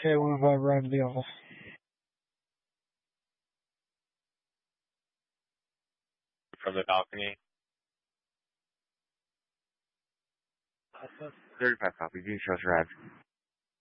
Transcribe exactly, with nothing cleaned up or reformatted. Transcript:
Okay, we've arrived at the office. From the balcony. thirty-five copy. View shows arrived.